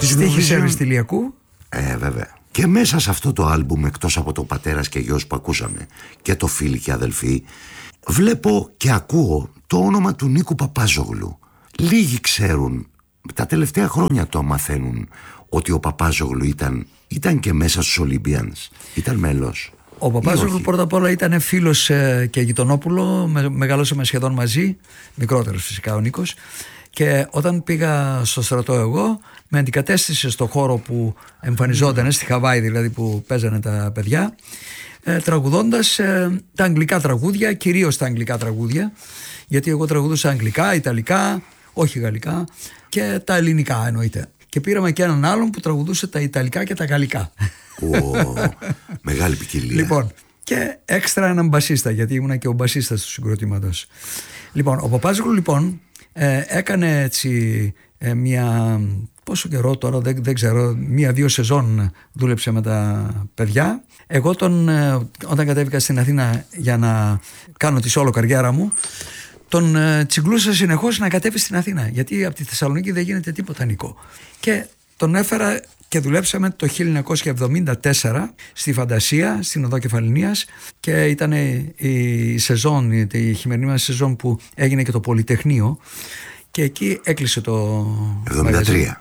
Στίχης Αριστηλιακού. Βέβαια. Και μέσα σε αυτό το άλμπουμ, εκτός από το Πατέρας και Γιος που ακούσαμε και το Φίλοι και Αδελφοί, βλέπω και ακούω το όνομα του Νίκου Παπάζογλου. Λίγοι ξέρουν, τα τελευταία χρόνια το μαθαίνουν, ότι ο Παπάζογλου ήταν και μέσα στους Olympians. Ήταν μέλος. Ο Παπάζογλου πρώτα απ' όλα ήταν φίλος και γειτονόπουλο, μεγαλώσαμε σχεδόν μαζί, μικρότερος φυσικά ο Νίκος. Και όταν πήγα στο στρατό εγώ, με αντικατέστησε στο χώρο που εμφανιζόταν, στη Χαβάη δηλαδή που παίζανε τα παιδιά, τραγουδώντας τα αγγλικά τραγούδια, κυρίως τα αγγλικά τραγούδια, γιατί εγώ τραγουδούσα αγγλικά, ιταλικά, όχι γαλλικά, και τα ελληνικά εννοείται. Και πήραμε και έναν άλλον που τραγουδούσε τα ιταλικά και τα γαλλικά. Μεγάλη ποικιλία. Λοιπόν, και έξτρα έναν μπασίστα, γιατί ήμουνα και ο μπασίστας του συγκροτήματος. Λοιπόν, ο Παπάζογλου λοιπόν έκανε έτσι μια, πόσο καιρό τώρα δεν ξέρω, 1-2 σεζόν δούλεψε με τα παιδιά. Εγώ όταν κατέβηκα στην Αθήνα για να κάνω τη solo καριέρα μου, τον τσιγκλούσα συνεχώς να κατέβει στην Αθήνα, γιατί από τη Θεσσαλονίκη δεν γίνεται τίποτα, Νίκο. Και τον έφερα και δουλέψαμε το 1974 στη Φαντασία, στην Οδό Κεφαληνίας, και ήταν η σεζόν, η χειμερινή μας σεζόν που έγινε και το Πολυτεχνείο, και εκεί έκλεισε το 73.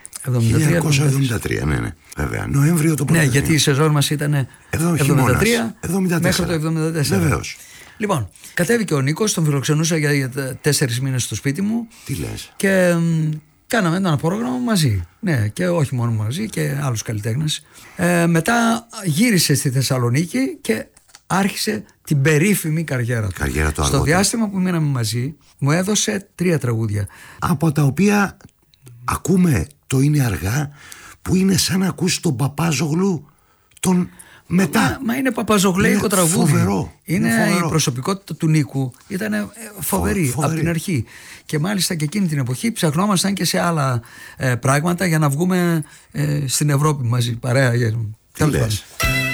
1973, ναι, βέβαια. Νοέμβριο το Πολυτεχνείο. Ναι, γιατί η σεζόν μας ήταν 73 μέχρι το 74. Βεβαίως. Λοιπόν, κατέβηκε ο Νίκος, τον φιλοξενούσα για 4 μήνες στο σπίτι μου. Τι λες? Και κάναμε ένα πρόγραμμα μαζί. Ναι, και όχι μόνο μαζί, και άλλους καλλιτέχνες. Μετά γύρισε στη Θεσσαλονίκη και άρχισε την περίφημη καριέρα του. Στο διάστημα που μείναμε μαζί, μου έδωσε 3 τραγούδια. Από τα οποία ακούμε το «Είναι αργά», που είναι σαν να ακούσει τον Παπάζογλου τον μετά. Μα είναι παπαζογλέικο τραγούδι. Φοβερό. Είναι η προσωπικότητα του Νίκου. Ήταν φοβερή από την αρχή. Και μάλιστα και εκείνη την εποχή ψαχνόμασταν και σε άλλα πράγματα για να βγούμε στην Ευρώπη μαζί. Παρέα. Τι λες?